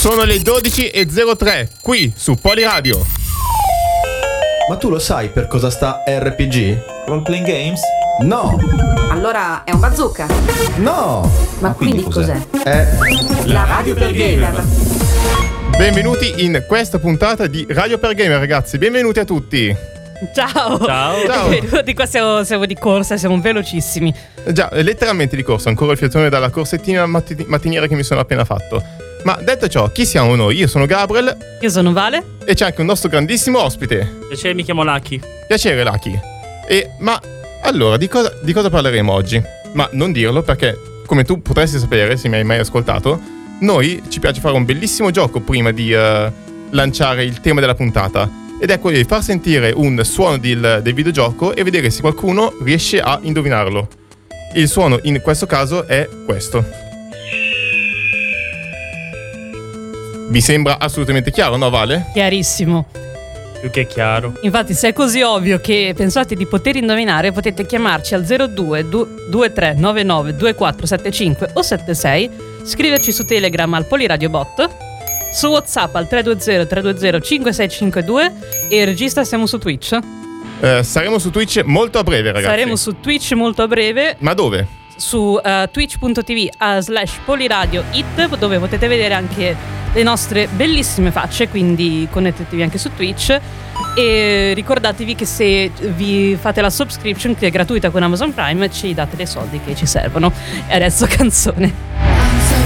Sono le 12:03 qui su Poliradio. Ma tu lo sai per cosa sta RPG? Role playing games? No! Allora è un bazooka? No! Ma quindi cos'è? È La radio per gamer. Benvenuti in questa puntata di Radio per Gamer, ragazzi. Benvenuti a tutti. Ciao. Ciao. Di qua siamo di corsa, siamo velocissimi. Già, lettermente di corsa, ancora il fiatone dalla corsettina mattiniera che mi sono appena fatto. Ma detto ciò, chi siamo noi? Io sono Gabriel. Io sono Vale. E c'è anche un nostro grandissimo ospite. Piacere, mi chiamo Lucky. Piacere, Lucky. Ma allora, di cosa parleremo oggi? Ma non dirlo perché, come tu potresti sapere, se mi hai mai ascoltato, noi ci piace fare un bellissimo gioco prima di lanciare il tema della puntata. Ed è quello di far sentire un suono del videogioco e vedere se qualcuno riesce a indovinarlo. Il suono in questo caso è questo. Vi sembra assolutamente chiaro, no Vale? Chiarissimo. Più che chiaro. Infatti, se è così ovvio che pensate di poter indovinare, potete chiamarci al 02 2399 2475 o 76, scriverci su Telegram al Poliradio Bot, su WhatsApp al 320 320 5652 e regista siamo su Twitch. Saremo su Twitch molto a breve, ragazzi. Saremo su Twitch molto a breve. Ma dove? Su twitch.tv/poliradio.it, dove potete vedere anche le nostre bellissime facce, quindi connettetevi anche su Twitch e ricordatevi che se vi fate la subscription, che è gratuita con Amazon Prime, ci date dei soldi che ci servono. E adesso canzone.